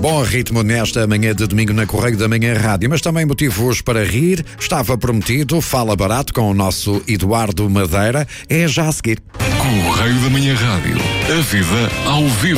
Bom ritmo nesta manhã de domingo na Correio da Manhã Rádio, mas também motivos para rir. Estava prometido, fala barato com o nosso Eduardo Madeira. É já a seguir. Correio da Manhã Rádio. A vida ao vivo.